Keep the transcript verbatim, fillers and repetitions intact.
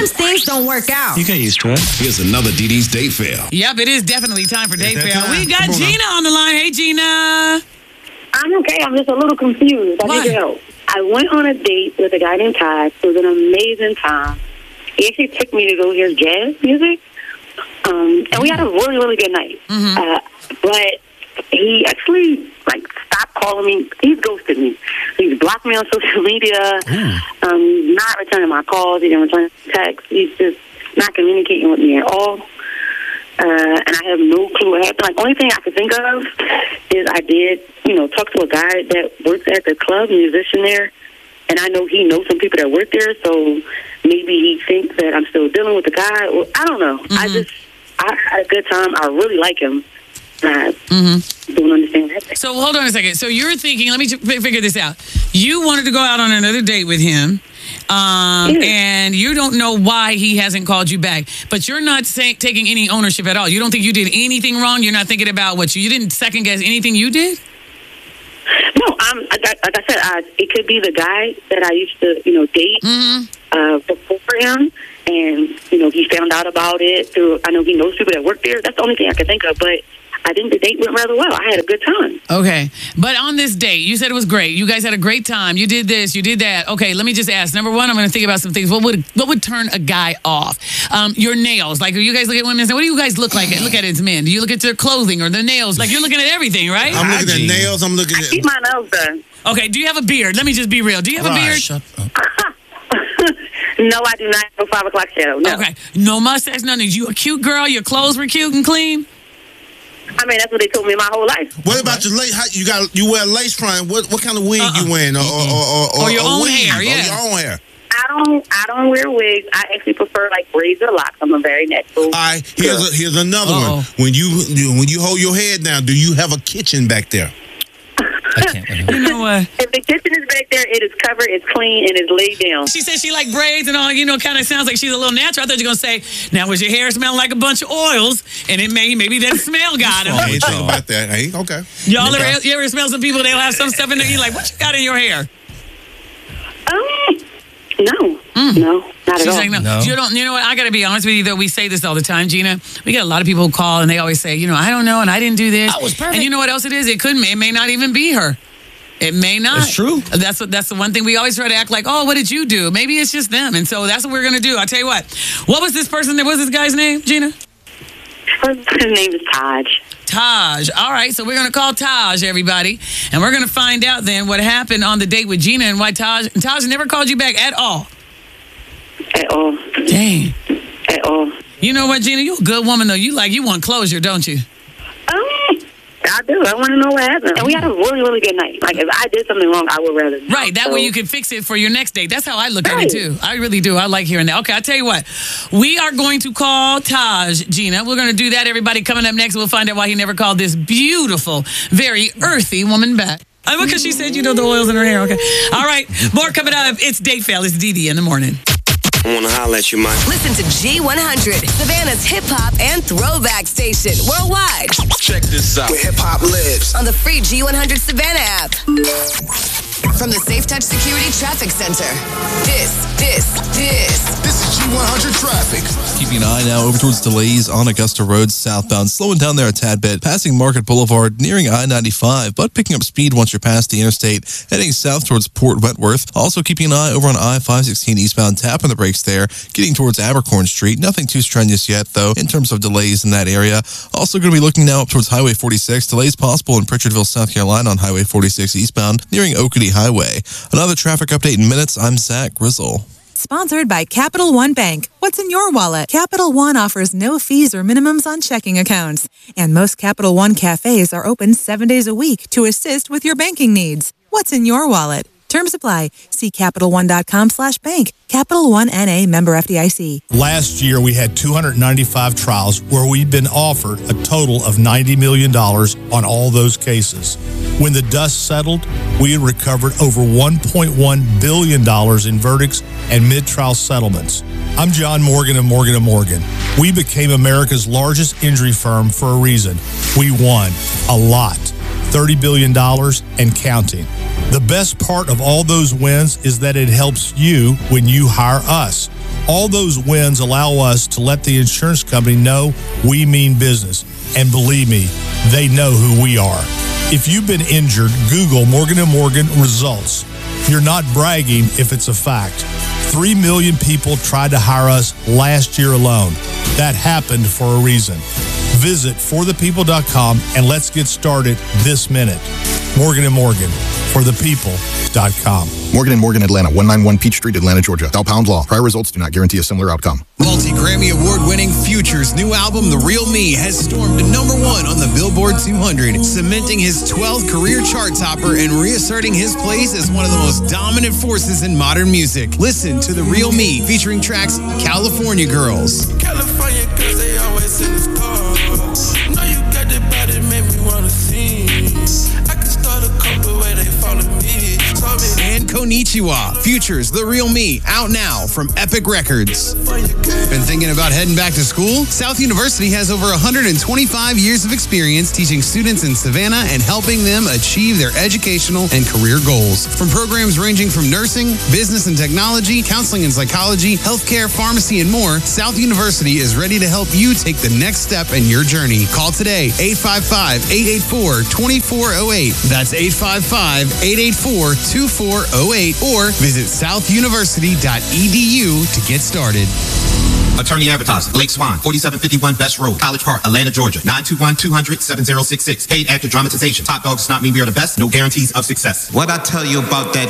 sometimes things don't work out. You get used to it. Here's another Dee Dee's date fail. Yep, it is definitely time for date fail. time? We got Come on Gina on the line. Hey, Gina. I'm okay. I'm just a little confused. I What? need help. I went on a date with a guy named Todd. It was an amazing time. He actually took me to go hear jazz music. Um, and we had a really, really good night. Mm-hmm. Uh, but he actually, like, stopped calling me. He's ghosted me. He's blocked me on social media. Um, he's not returning my calls. He didn't return texts. He's just not communicating with me at all. Uh, and I have no clue what happened. Like, only thing I could think of is I did, you know, talk to a guy that works at the club, musician there. And I know he knows some people that work there, so maybe he thinks that I'm still dealing with the guy. Or, I don't know. Mm-hmm. I just, I had a good time. I really like him. I mm-hmm. don't understand that. So hold on a second. So you're thinking, let me f- figure this out. You wanted to go out on another date with him, um, Yeah. and you don't know why he hasn't called you back. But you're not say, taking any ownership at all. You don't think you did anything wrong? You're not thinking about what you, you didn't second guess anything you did? No, I'm, like, I, like I said, I, it could be the guy that I used to, you know, date Mm-hmm. uh, before him. And, you know, he found out about it through, I know he knows people that work there. That's the only thing I can think of. But I think the date went rather well. I had a good time. Okay. But on this date, you said it was great. You guys had a great time. You did this, you did that. Okay, let me just ask. Number one, I'm going to think about some things. What would what would turn a guy off? Um, your nails. Like, you guys look at women and say, what do you guys look like? Look at it as men. Do you look at their clothing or their nails? Like, you're looking at everything, right? I'm looking Hygiene. at nails. I'm looking I at. keep my nails done. Okay, do you have a beard? Let me just be real. Do you have a Right. beard? Shut up. No, I do not have a five o'clock shadow. No. Okay. No mustache, nothing. You a cute girl? Your clothes were cute and clean? I mean, that's what they told me my whole life. What about your lace? How, you got you wear lace front? What what kind of wig Uh-uh. you wearing? Or, or, or, or, Or your own weave? hair, Or yeah. your own hair. I don't, I don't wear wigs. I actually prefer like braids or locks. I'm a very natural. All right. Here's a, here's another Uh-oh. one. When you you- when you hold your head down, do you have a kitchen back there? I can't. You know what? If the kitchen is back there, it is covered, it's clean, and it's laid down. She said she like braids and all, you know, kind of sounds like she's a little natural. I thought you were going to say, now was your hair smelling like a bunch of oils? And it may, maybe that smell got him. I ain't think about that. Hey, okay. Y'all Okay. ever, you ever smell some people, they'll have some stuff in there, you're like, what you got in your hair? Um, no, no, not She's at all. like, no. No. You don't, you know what? I got to be honest with you, though. We say this all the time, Gina. We get a lot of people who call and they always say, you know, I don't know and I didn't do this. I was perfect. And you know what else it is? It could, it may not even be her. It may not. It's true. That's what. That's the one thing we always try to act like. Oh, what did you do? Maybe it's just them, and so that's what we're gonna do. I'll tell you what. What was this person? What was this guy's name, Gina? His name is Taj. Taj. All right, so we're gonna call Taj, everybody, and we're gonna find out then what happened on the date with Gina and why Taj Taj never called you back at all. At all. Dang. At all. You know what, Gina? You're a good woman though. You like you want closure, don't you? Um, I do. I want to know what happened. And we had a really, really good night. Like, if I did something wrong, I would rather know. Right, that So- way you can fix it for your next date. That's how I look at Right. it too. I really do. I like hearing that. Okay, I'll tell you what. We are going to call Taj, Gina. We're going to do that, everybody. Coming up next, we'll find out why he never called this beautiful, very earthy woman back. Oh, because she said, you know, the oils in her hair. Okay. All right, more coming up. It's Date Fail. It's Dee Dee in the morning. I want to holler at you, man. Listen to G one hundred, Savannah's hip hop and throwback station worldwide Check this out. Where hip hop lives. on the free G one hundred Savannah app. From the Safe Touch Security Traffic Center. This, this, this. This is G one hundred traffic. Keeping an eye now over towards delays on Augusta Road southbound, slowing down there a tad bit, passing Market Boulevard, nearing I ninety-five, but picking up speed once you're past the interstate, heading south towards Port Wentworth. Also keeping an eye over on I five sixteen eastbound, tapping the brakes there, getting towards Abercorn Street. Nothing too strenuous yet, though, in terms of delays in that area. Also going to be looking now up towards Highway forty-six. Delays possible in Pritchardville, South Carolina on Highway forty-six eastbound, nearing Oakady Highway. Another traffic update in minutes. I'm Zach Grizzle. Sponsored by Capital One Bank. What's in your wallet? Capital One offers no fees or minimums on checking accounts. And most Capital One cafes are open seven days a week to assist with your banking needs. What's in your wallet? Terms apply. See CapitalOne.com slash bank. Capital One N A member F D I C. Last year, we had two hundred ninety-five trials where we've been offered a total of ninety million dollars on all those cases. When the dust settled, we had recovered over one point one billion dollars in verdicts and mid-trial settlements. I'm John Morgan of Morgan and Morgan. We became America's largest injury firm for a reason. We won a lot, thirty billion dollars and counting. The best part of all those wins is that it helps you when you hire us. All those wins allow us to let the insurance company know we mean business. And believe me, they know who we are. If you've been injured, Google Morgan and Morgan results. You're not bragging if it's a fact. Three million people tried to hire us last year alone. That happened for a reason. Visit for the people dot com and let's get started this minute. Morgan and Morgan, for the people dot com. Morgan and Morgan, Atlanta, one ninety-one Peach Street, Atlanta, Georgia. Thou pound law. Prior results do not guarantee a similar outcome. Multi-Grammy Award-winning Future's new album, The Real Me, has stormed to number one on the Billboard two hundred, cementing his twelfth career chart topper and reasserting his place as one of the most dominant forces in modern music. Listen to The Real Me, featuring tracks California Girls. California girls, they always in the car. Know you got that body, make me wanna sing. I can start a couple where they follow me. And Konichiwa, Future's The Real Me, out now from Epic Records. Been thinking about heading back to school? South University has over one hundred twenty-five years of experience teaching students in Savannah and helping them achieve their educational and career goals. From programs ranging from nursing, business and technology, counseling and psychology, healthcare, pharmacy, and more, South University is ready to help you take the next step in your journey. Call today, eight five five, eight eight four, two four zero eight. That's eight five five, eight eight four, two four zero eight, or visit south university dot e d u to get started. Attorney advertising. Blake Swan, forty-seven fifty-one Best Road, College Park, Atlanta, Georgia. nine two one, two hundred, seven zero six six. Paid actor dramatization. Top dogs does not mean we are the best. No guarantees of success. What I tell you about that